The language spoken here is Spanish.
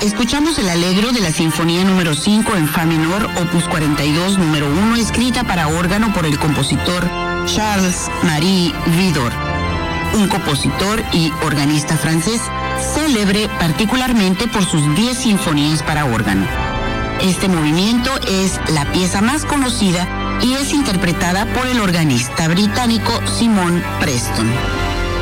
Escuchamos el Allegro de la Sinfonía número 5 en Fa menor, opus 42, número 1, escrita para órgano por el compositor Charles-Marie Widor, un compositor y organista francés, célebre particularmente por sus 10 sinfonías para órgano. Este movimiento es la pieza más conocida y es interpretada por el organista británico Simon Preston.